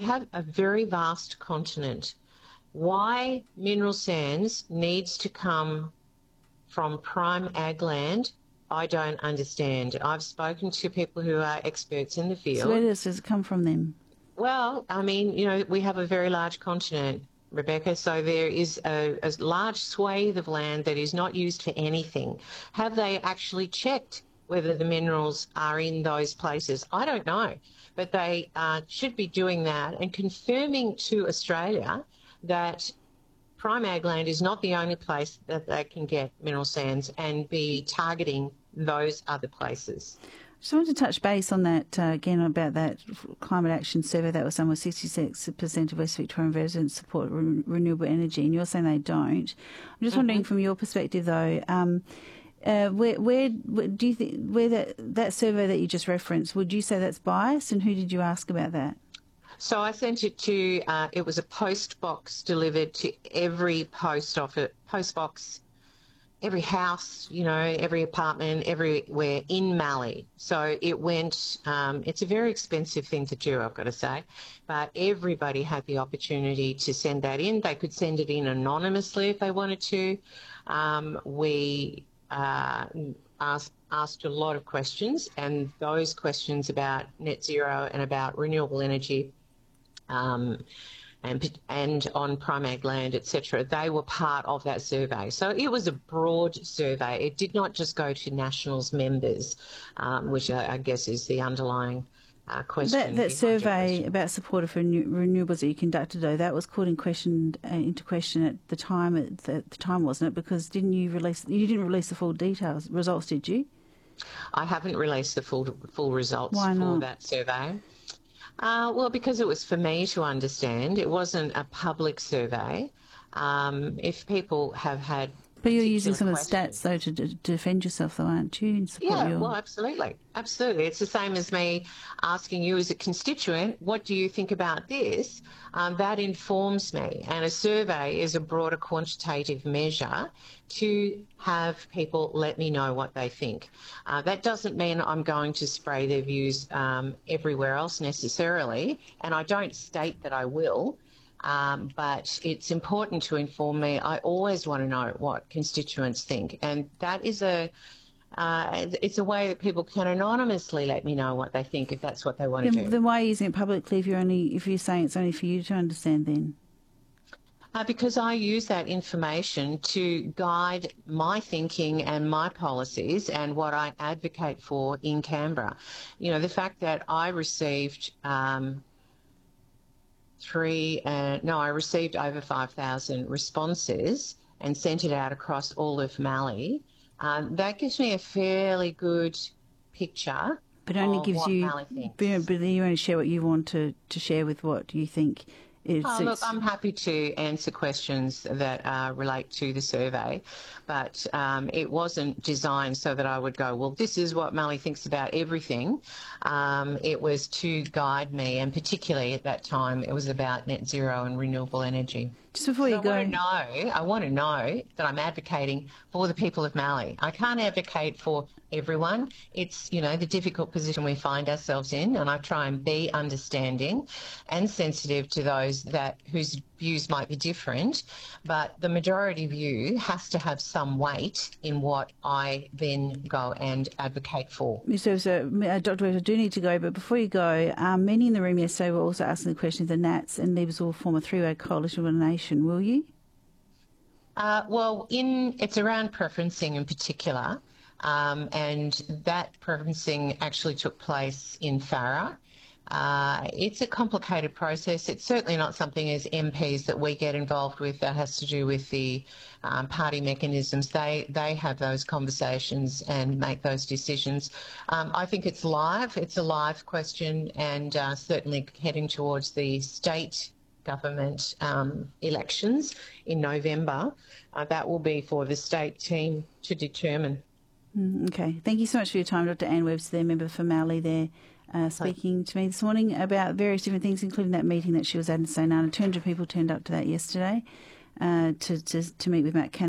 have a very vast continent. Why mineral sands needs to come from prime ag land, I don't understand. I've spoken to people who are experts in the field. So where does it come from then? Well, I mean, we have a very large continent, Rebecca, so there is a large swathe of land that is not used for anything. Have they actually checked whether the minerals are in those places? I don't know, but they should be doing that and confirming to Australia that prime ag land is not the only place that they can get mineral sands, and be targeting those other places. Just wanted to touch base on that again, about that climate action survey that was done with 66% of West Victorian residents support renewable energy, and you're saying they don't. I'm just wondering, from your perspective though, where do you think, where that survey that you just referenced, would you say that's biased, and who did you ask about that? So I sent it to, it was a post box delivered to every post box, every house, every apartment, everywhere in Mallee. So it went, it's a very expensive thing to do, I've got to say, but everybody had the opportunity to send that in. They could send it in anonymously if they wanted to. We asked a lot of questions, and those questions about net zero and about renewable energy and on prime ag land, etc., they were part of that survey. So it was a broad survey. It did not just go to Nationals members, which I guess is the underlying question. That survey about support for renewables that you conducted, though, that was called into question at the time. At the time, wasn't it? Because you didn't release the full results, did you? I haven't released the full results. Why not? For that survey. Well, because it was for me to understand. It wasn't a public survey. If people have had... But you're using some of the stats, though, to defend yourself, though, aren't you? Well, absolutely. Absolutely. It's the same as me asking you as a constituent, what do you think about this? That informs me. And a survey is a broader quantitative measure to have people let me know what they think. That doesn't mean I'm going to spray their views everywhere else necessarily, and I don't state that I will. But it's important to inform me. I always want to know what constituents think, and that is it's a way that people can anonymously let me know what they think if that's what they want to do. Then why are you using it publicly if you're saying it's only for you to understand then? Because I use that information to guide my thinking and my policies and what I advocate for in Canberra. The fact that I received I received over 5,000 responses and sent it out across all of Mallee. That gives me a fairly good picture. But only gives what you. Mallee thinks. But then you only share what you want to share with what you think. Look, I'm happy to answer questions that relate to the survey, but it wasn't designed so that I would go, well, this is what Mallee thinks about everything. It was to guide me, and particularly at that time, it was about net zero and renewable energy. Just before you go, I want to know that I'm advocating for the people of Mallee. I can't advocate for everyone. It's, the difficult position we find ourselves in, and I try and be understanding and sensitive to those whose views might be different, but the majority view has to have some weight in what I then go and advocate for. So Dr. West, I do need to go, but before you go, many in the room yesterday were also asking the question if the Nats and Libs will form a three-way coalition with a nation. Will you? It's around preferencing in particular, and that preferencing actually took place in Farrer. It's a complicated process. It's certainly not something as MPs that we get involved with that has to do with the party mechanisms. They have those conversations and make those decisions. I think it's live. It's a live question, and certainly heading towards the state government elections in November. That will be for the state team to determine. Okay. Thank you so much for your time, Dr. Anne Webster, member for Mallee there, speaking to me this morning about various different things, including that meeting that she was at in St. Anna. 200 people turned up to that yesterday to meet with Matt Cannon.